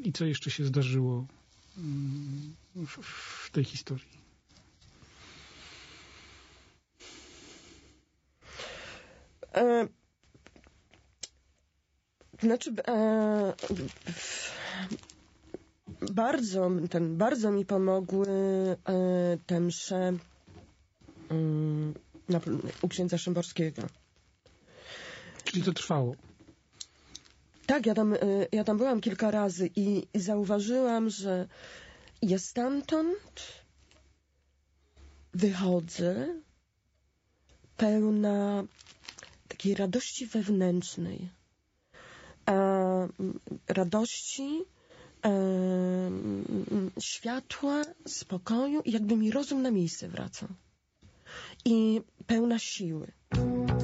I co jeszcze się zdarzyło w tej historii? Znaczy, bardzo mi pomogły te msze u księdza Szymborskiego. Czyli to trwało? Tak, ja tam byłam kilka razy i zauważyłam, że ja stamtąd wychodzę pełna takiej radości wewnętrznej. Radości, światła, spokoju i jakby mi rozum na miejsce wracał. I pełna siły.